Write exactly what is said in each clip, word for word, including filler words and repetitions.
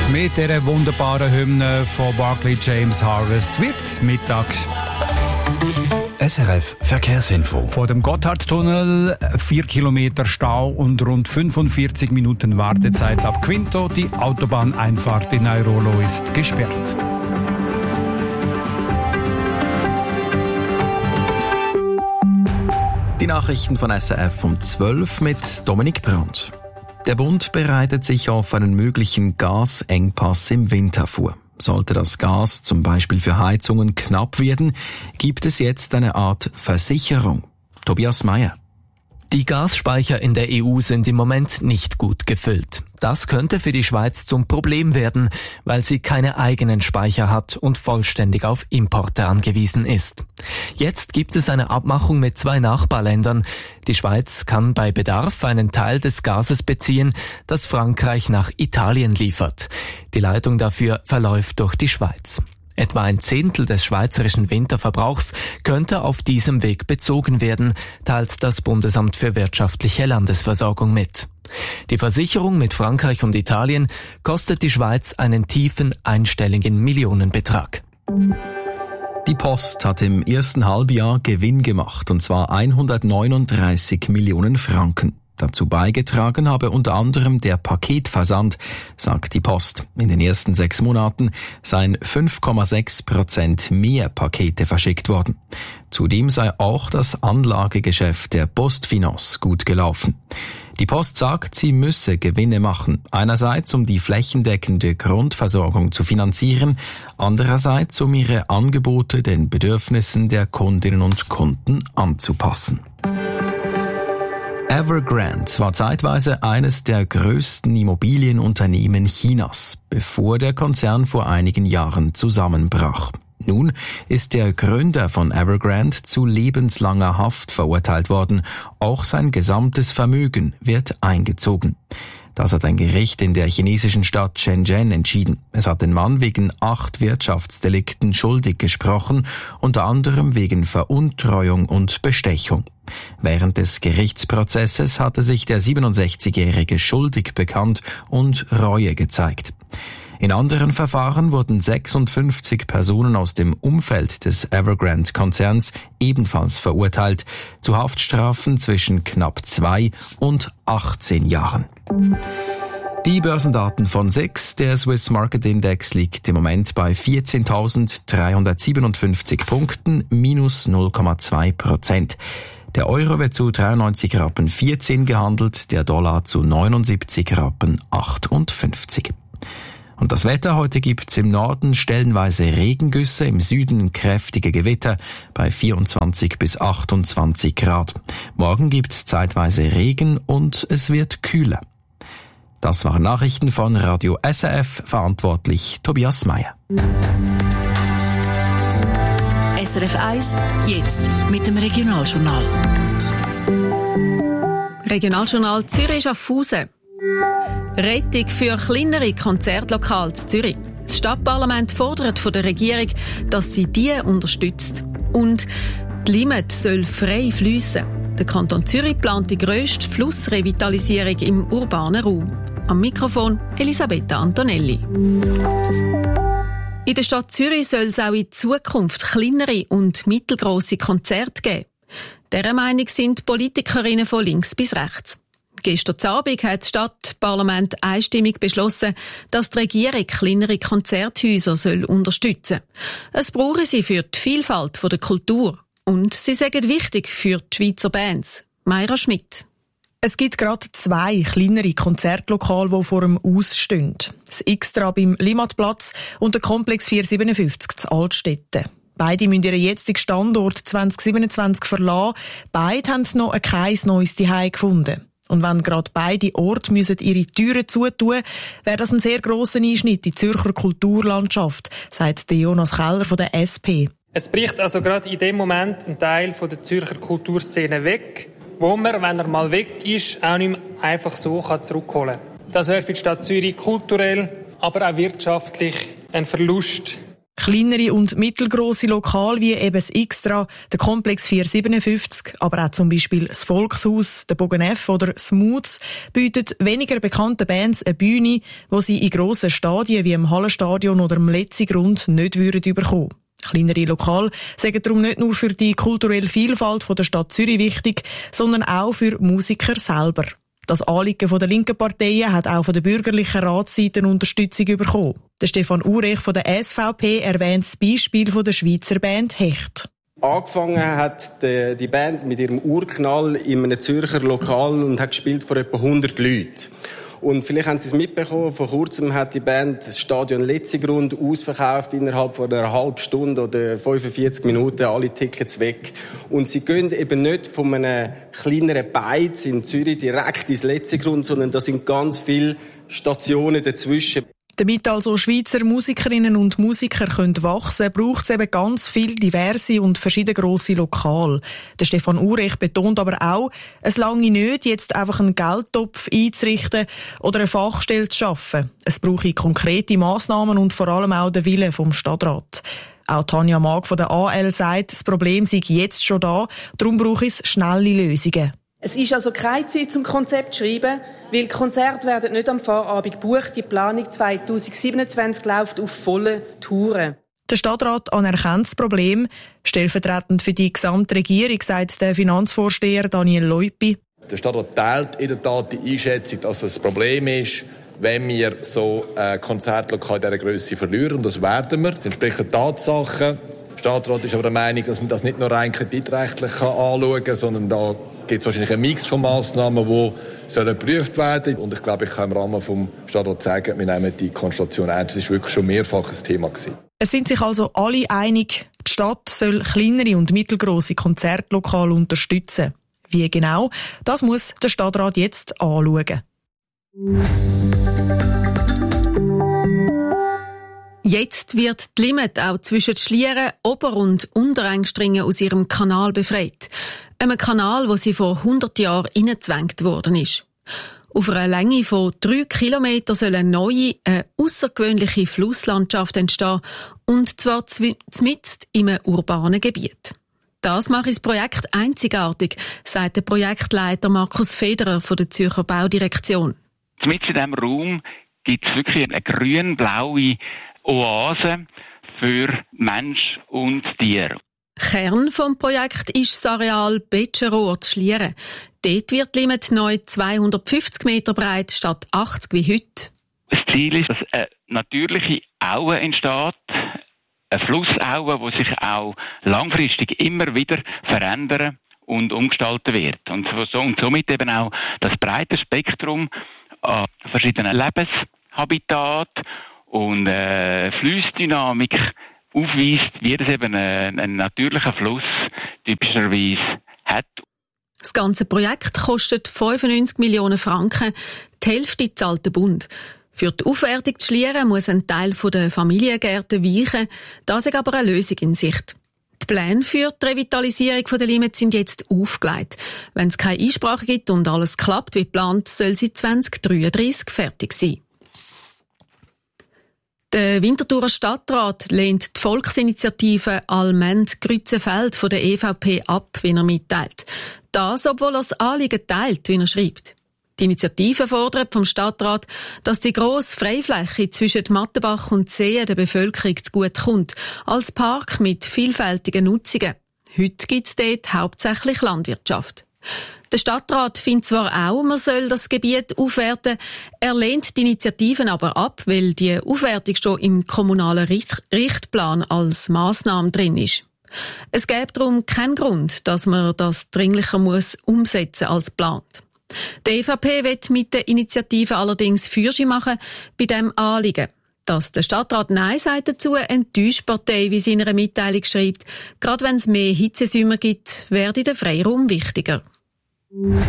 Mit dieser wunderbaren Hymne von Barclay James Harvest wird's Mittag. S R F Verkehrsinfo. Vor dem Gotthardtunnel vier Kilometer Stau und rund fünfundvierzig Minuten Wartezeit ab Quinto. Die Autobahneinfahrt in Airolo ist gesperrt. Die Nachrichten von S R F um zwölf mit Dominik Brandt. Der Bund bereitet sich auf einen möglichen Gasengpass im Winter vor. Sollte das Gas zum Beispiel für Heizungen knapp werden, gibt es jetzt eine Art Versicherung. Tobias Meyer. Die Gasspeicher in der E U sind im Moment nicht gut gefüllt. Das könnte für die Schweiz zum Problem werden, weil sie keine eigenen Speicher hat und vollständig auf Importe angewiesen ist. Jetzt gibt es eine Abmachung mit zwei Nachbarländern. Die Schweiz kann bei Bedarf einen Teil des Gases beziehen, das Frankreich nach Italien liefert. Die Leitung dafür verläuft durch die Schweiz. Etwa ein Zehntel des schweizerischen Winterverbrauchs könnte auf diesem Weg bezogen werden, teilt das Bundesamt für wirtschaftliche Landesversorgung mit. Die Versicherung mit Frankreich und Italien kostet die Schweiz einen tiefen einstelligen Millionenbetrag. Die Post hat im ersten Halbjahr Gewinn gemacht, und zwar hundertneununddreißig Millionen Franken. Dazu beigetragen habe unter anderem der Paketversand, sagt die Post. In den ersten sechs Monaten seien fünf Komma sechs Prozent mehr Pakete verschickt worden. Zudem sei auch das Anlagegeschäft der PostFinance gut gelaufen. Die Post sagt, sie müsse Gewinne machen. Einerseits, um die flächendeckende Grundversorgung zu finanzieren, andererseits, um ihre Angebote den Bedürfnissen der Kundinnen und Kunden anzupassen. Evergrande war zeitweise eines der größten Immobilienunternehmen Chinas, bevor der Konzern vor einigen Jahren zusammenbrach. Nun ist der Gründer von Evergrande zu lebenslanger Haft verurteilt worden. Auch sein gesamtes Vermögen wird eingezogen. Das hat ein Gericht in der chinesischen Stadt Shenzhen entschieden. Es hat den Mann wegen acht Wirtschaftsdelikten schuldig gesprochen, unter anderem wegen Veruntreuung und Bestechung. Während des Gerichtsprozesses hatte sich der siebenundsechzigjährige schuldig bekannt und Reue gezeigt. In anderen Verfahren wurden sechsundfünfzig Personen aus dem Umfeld des Evergrande-Konzerns ebenfalls verurteilt, zu Haftstrafen zwischen knapp zwei und achtzehn Jahren. Die Börsendaten von S I X, der Swiss Market Index, liegt im Moment bei vierzehntausenddreihundertsiebenundfünfzig Punkten, minus null Komma zwei Prozent. Der Euro wird zu dreiundneunzig Rappen vierzehn gehandelt, der Dollar zu neunundsiebzig Rappen achtundfünfzig. Und das Wetter: heute gibt's im Norden stellenweise Regengüsse, im Süden kräftige Gewitter bei vierundzwanzig bis achtundzwanzig Grad. Morgen gibt's zeitweise Regen und es wird kühler. Das waren Nachrichten von Radio S R F, verantwortlich Tobias Meyer. S R F eins, jetzt mit dem Regionaljournal. Regionaljournal Zürich-Schaffhausen. Rettung für kleinere Konzertlokale in Zürich. Das Stadtparlament fordert von der Regierung, dass sie die unterstützt. Und die Limmat soll frei fliessen. Der Kanton Zürich plant die grösste Flussrevitalisierung im urbanen Raum. Am Mikrofon Elisabetta Antonelli. In der Stadt Zürich soll es auch in Zukunft kleinere und mittelgrosse Konzerte geben. Dieser Meinung sind Politikerinnen von links bis rechts. Gestern Abend hat das Stadtparlament einstimmig beschlossen, dass die Regierung kleinere Konzerthäuser soll unterstützen soll. Es brauche sie für die Vielfalt der Kultur. Und sie sagen wichtig für die Schweizer Bands. Mayra Schmidt. Es gibt gerade zwei kleinere Konzertlokale, die vor dem Ausstehen. Das Xtra beim Limmatplatz und der Komplex vierhundertsiebenundfünfzig zu Altstetten. Beide müssen ihren jetzigen Standort zwanzig siebenundzwanzig verlassen. Beide haben noch kein neues Zuhause gefunden. Und wenn gerade beide Orte müssen ihre Türen zutun, wäre das ein sehr grosser Einschnitt in die Zürcher Kulturlandschaft, sagt Jonas Keller von der S P. Es bricht also gerade in dem Moment ein Teil von der Zürcher Kulturszene weg, wo man, wenn er mal weg ist, auch nicht mehr einfach so zurückholen kann. Das wäre für die Stadt Zürich kulturell, aber auch wirtschaftlich ein Verlust. Kleinere und mittelgrosse Lokale wie eben das Xtra, der Komplex vierhundertsiebenundfünfzig, aber auch zum Beispiel das Volkshaus, der Bogen F oder Smooths bieten weniger bekannten Bands eine Bühne, die sie in grossen Stadien wie im Hallenstadion oder im Letzigrund nicht würden bekommen. Kleinere Lokale sind darum nicht nur für die kulturelle Vielfalt der Stadt Zürich wichtig, sondern auch für Musiker selber. Das Anliegen der linken Parteien hat auch von der bürgerlichen Ratsseite Unterstützung bekommen. Der Stefan Urech von der S V P erwähnt das Beispiel der Schweizer Band Hecht. Angefangen hat die Band mit ihrem Urknall in einem Zürcher Lokal und hat gespielt vor etwa hundert Leuten. Und vielleicht haben Sie es mitbekommen, vor kurzem hat die Band das Stadion Letzigrund ausverkauft, innerhalb von einer halben Stunde oder fünfundvierzig Minuten, alle Tickets weg. Und sie gehen eben nicht von einem kleineren Beiz in Zürich direkt ins Letzigrund, sondern da sind ganz viele Stationen dazwischen. Damit also Schweizer Musikerinnen und Musiker können wachsen, braucht es eben ganz viele diverse und verschiedene grosse Lokale. Der Stefan Urech betont aber auch, es lange nicht, jetzt einfach einen Geldtopf einzurichten oder eine Fachstelle zu schaffen. Es brauche konkrete Massnahmen und vor allem auch den Willen vom Stadtrat. Auch Tanja Mag von der A L sagt, das Problem sei jetzt schon da, darum brauche es schnelle Lösungen. Es ist also keine Zeit zum Konzept zu schreiben, weil die Konzerte werden nicht am Vorabend gebucht. Die Planung zweitausendsiebenundzwanzig läuft auf volle Touren. Der Stadtrat anerkennt das Problem. Stellvertretend für die gesamte Regierung sagt der Finanzvorsteher Daniel Leupi. Der Stadtrat teilt in der Tat die Einschätzung, dass es ein Problem ist, wenn wir so ein Konzertlokal dieser Grösse verlieren. Und das werden wir. Das entsprechen Tatsachen. Der Stadtrat ist aber der Meinung, dass man das nicht nur rein kreditrechtlich anschauen kann, sondern da gibt es wahrscheinlich einen Mix von Massnahmen, die sollen geprüft werden. Und ich glaube, ich kann im Rahmen des Stadtrats sagen, wir nehmen die Konstellation ernst. Das war wirklich schon mehrfach ein Thema gewesen. Es sind sich also alle einig, die Stadt soll kleinere und mittelgrosse Konzertlokale unterstützen. Wie genau, das muss der Stadtrat jetzt anschauen. Jetzt wird die Limmat auch zwischen Schlieren, Ober- und Unterengstringen aus ihrem Kanal befreit. Einem Kanal, wo sie vor hundert Jahren reingezwängt worden ist. Auf einer Länge von drei Kilometern soll eine neue, eine aussergewöhnliche Flusslandschaft entstehen, und zwar mitten in einem urbanen Gebiet. Das macht das Projekt einzigartig, sagt der Projektleiter Markus Federer von der Zürcher Baudirektion. Mitten in diesem Raum gibt es wirklich eine grün-blaue Oase für Mensch und Tier. Kern vom Projekt ist das Areal Betscherohr zu Schlieren. Dort wird die Limmat neu zweihundertfünfzig Meter breit statt achtzig wie heute. Das Ziel ist, dass eine natürliche Aue entsteht, eine Flussaue, die sich auch langfristig immer wieder verändern und umgestalten wird. Und, so, und somit eben auch das breite Spektrum an verschiedenen Lebenshabitaten und äh, Flussdynamik aufweist, wie das eben ein, ein natürlicher Fluss typischerweise hat. Das ganze Projekt kostet fünfundneunzig Millionen Franken. Die Hälfte zahlt der Bund. Für die Aufwertung zu Schlieren muss ein Teil der Familiengärten weichen. Das ist aber eine Lösung in Sicht. Die Pläne für die Revitalisierung der Limmat sind jetzt aufgelegt. Wenn es keine Einsprache gibt und alles klappt wie geplant, soll sie zwanzig dreiunddreissig fertig sein. Der Winterthurer Stadtrat lehnt die Volksinitiative Allmend Grützenfeld von der E V P ab, wie er mitteilt. Das, obwohl er das Anliegen teilt, wie er schreibt. Die Initiative fordert vom Stadtrat, dass die grosse Freifläche zwischen Mattenbach und Seen der Bevölkerung zugute kommt, als Park mit vielfältigen Nutzungen. Heute gibt es dort hauptsächlich Landwirtschaft. Der Stadtrat findet zwar auch, man soll das Gebiet aufwerten, er lehnt die Initiativen aber ab, weil die Aufwertung schon im kommunalen Richtplan als Massnahme drin ist. Es gäbe darum keinen Grund, dass man das dringlicher muss umsetzen als geplant. Die E V P will mit der Initiative allerdings Fürsche machen bei diesem Anliegen. Dass der Stadtrat Nein sagt dazu, enttäuscht die Partei, wie sie in einer Mitteilung schreibt. Gerade wenn es mehr Hitzesommer gibt, werde der Freiraum wichtiger. In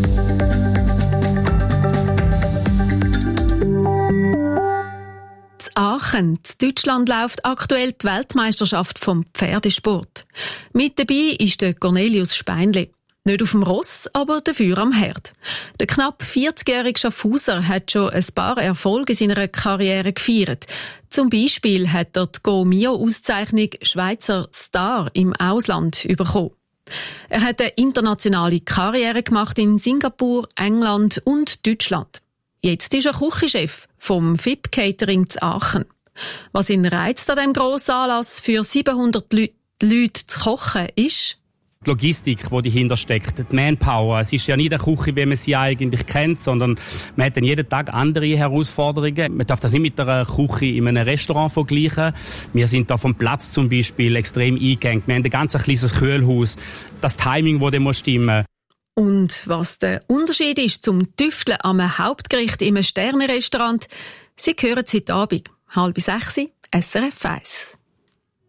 Aachen, in Deutschland, läuft aktuell die Weltmeisterschaft vom Pferdesport. Mit dabei ist der Cornelius Speinli. Nicht auf dem Ross, aber dafür am Herd. Der knapp vierzigjährige Schaffhauser hat schon ein paar Erfolge in seiner Karriere gefeiert. Zum Beispiel hat er die Go-Mio-Auszeichnung Schweizer Star im Ausland bekommen. Er hat eine internationale Karriere gemacht in Singapur, England und Deutschland. Jetzt ist er Küchenchef vom F I P Catering zu Aachen. Was ihn reizt an diesem grossen Anlass, für siebenhundert Leute, Leute zu kochen, ist die Logistik, die dahinter steckt, die Manpower. Es ist ja nicht eine Küche, wie man sie eigentlich kennt, sondern man hat dann jeden Tag andere Herausforderungen. Man darf das nicht mit einer Küche in einem Restaurant vergleichen. Wir sind da vom Platz zum Beispiel extrem eingegangen. Wir haben ein ganz kleines Kühlhaus. Das Timing, das dann stimmen muss. Und was der Unterschied ist zum Tüfteln am Hauptgericht im Sterne-Restaurant, Sie hören es heute Abend, halb sechs, S R F eins.